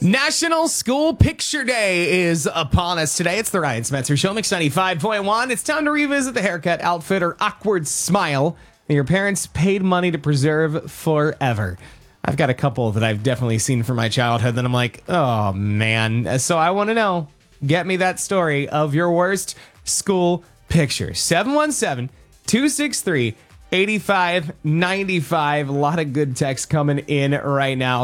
National School Picture Day is upon us today. It's the Ryan Spencer Show, Mix 95.1. It's time to revisit the haircut, outfit, or awkward smile that your parents paid money to preserve forever. I've got a couple that I've definitely seen from my childhood that I'm like, oh man. So I want to know, get me that story of your worst school picture. 717-263-8595. A lot of good texts coming in right now.